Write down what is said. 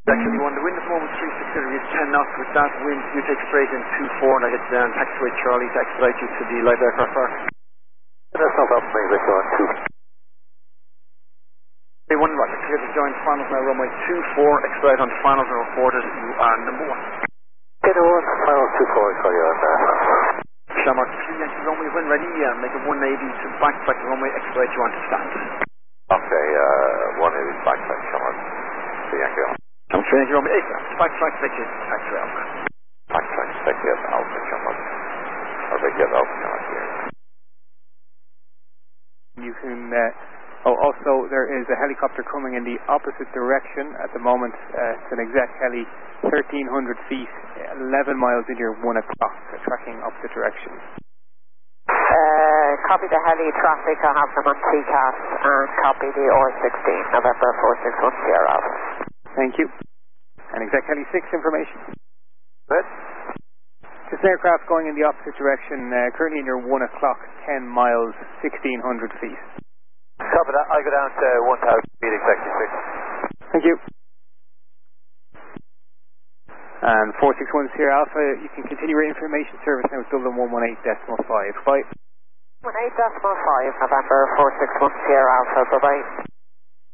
Actually, the wind at the moment 360 is 10 knots. With that wind, you take straight in 24, and I get down taxiway Charlie to expedite you to the live aircraft park. That's not up, maybe go on 2. One right, clear to join finals now, runway 24, expedite on finals and reported. You are number 1. Get a 1, final 24, call you on that. Shamrock 3 Yankee runway, when ready, make a 180 to backtrack the runway, expedite you on to stand. Okay, 180 backtrack, Shamrock 3 Yankee on. I'm training you runway 8, backtrack, take it, taxi Alpha. Backtrack, take it, Alpha, Shamrock. Or take it, Alpha, Shamrock here. You can, also there is a helicopter coming in the opposite direction at the moment. It's an exact heli, 1,300 feet, 11 miles in your 1 o'clock, tracking opposite direction. Copy the heli traffic, I have them on TCAS, and copy the R16, November 461 Sierra Alpha. Thank you. And exact heli 6 information. Good. This aircraft going in the opposite direction, currently in your 1 o'clock, 10 miles, 1,600 feet. Copy that, I'll go down to 1,000 feet, exactly 6. Thank you. And 461 Sierra Alpha, you can continue your information service now with Dublin 118.5. Bye. 18.5, November 461 Sierra Alpha, bye-bye.